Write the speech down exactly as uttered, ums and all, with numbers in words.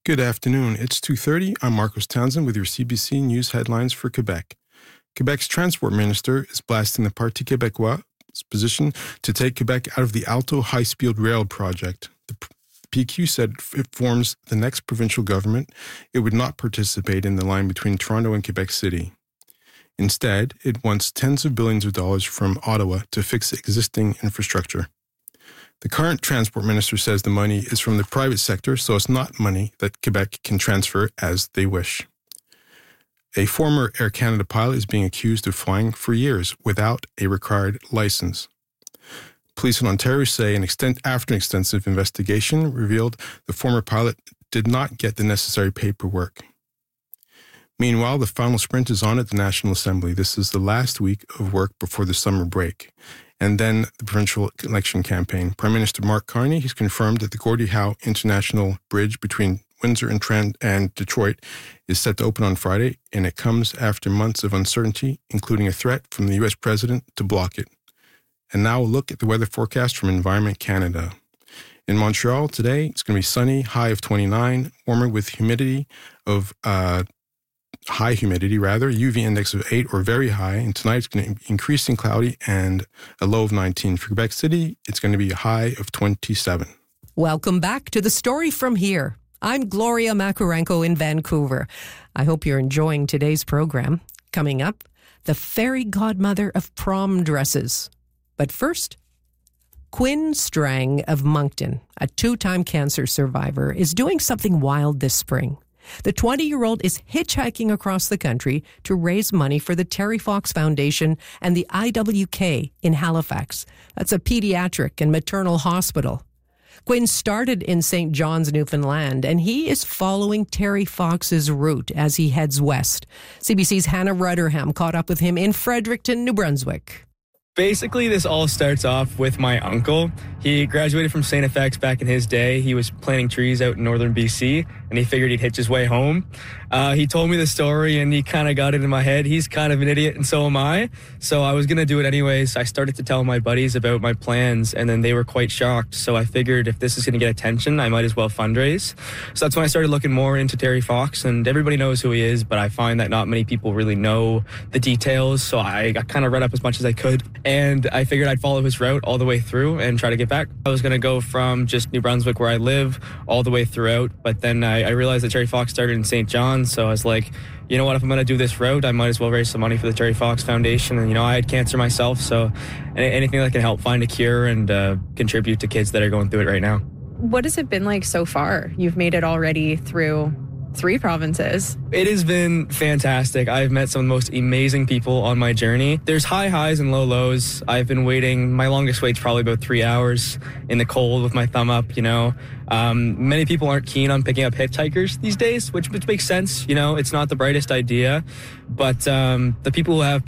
Good afternoon. It's two thirty. I'm Marcos Townsend with your C B C News headlines for Quebec. Quebec's transport minister is blasting the Parti Québécois' position to take Quebec out of the Alto high-speed rail project. The P Q said if it forms the next provincial government, it would not participate in the line between Toronto and Quebec City. Instead, it wants tens of billions of dollars from Ottawa to fix existing infrastructure. The current transport minister says the money is from the private sector, so it's not money that Quebec can transfer as they wish. A former Air Canada pilot is being accused of flying for years without a required license. Police in Ontario say an extent, after an extensive investigation revealed the former pilot did not get the necessary paperwork. Meanwhile, the final sprint is on at the National Assembly. This is the last week of work before the summer break. And then the provincial election campaign. Prime Minister Mark Carney has confirmed that the Gordie Howe International Bridge between Windsor and Trent and Detroit is set to open on Friday, and it comes after months of uncertainty, including a threat from the U S president to block it. And now a look at the weather forecast from Environment Canada. In Montreal today, it's going to be sunny, high of twenty-nine, warmer with humidity of uh, high humidity, rather, U V index of eight or very high. And tonight it's going to be increasing cloudy and a low of nineteen. For Quebec City, it's going to be a high of twenty-seven. Welcome back to the Story from Here. I'm Gloria Macarenko in Vancouver. I hope you're enjoying today's program. Coming up, the fairy godmother of prom dresses. But first, Quinn Strang of Moncton, a two-time cancer survivor, is doing something wild this spring. The twenty-year-old is hitchhiking across the country to raise money for the Terry Fox Foundation and the I W K in Halifax. That's a pediatric and maternal hospital. Quinn started in Saint John's, Newfoundland, and he is following Terry Fox's route as he heads west. C B C's Hannah Rudderham caught up with him in Fredericton, New Brunswick. Basically, this all starts off with my uncle. He graduated from Saint F X back in his day. He was planting trees out in northern B C, and he figured he'd hitch his way home. Uh, he told me the story, and he kind of got it in my head. He's kind of an idiot, and so am I. So I was going to do it anyways. I started to tell my buddies about my plans, and then they were quite shocked. So I figured if this is going to get attention, I might as well fundraise. So that's when I started looking more into Terry Fox, and everybody knows who he is, but I find that not many people really know the details. So I got kind of read up as much as I could. And I figured I'd follow his route all the way through and try to get back. I was going to go from just New Brunswick, where I live, all the way throughout. But then I, I realized that Terry Fox started in Saint John's. So I was like, you know what, if I'm going to do this route, I might as well raise some money for the Terry Fox Foundation. And, you know, I had cancer myself. So anything that can help find a cure and uh, contribute to kids that are going through it right now. What has it been like so far? You've made it already through three provinces. It has been fantastic. I've met some of the most amazing people on my journey. There's high highs and low lows. I've been waiting, my longest wait's probably about three hours in the cold with my thumb up, you know. Um, many people aren't keen on picking up hitchhikers these days, which, which makes sense, you know. It's not the brightest idea, but um, the people who have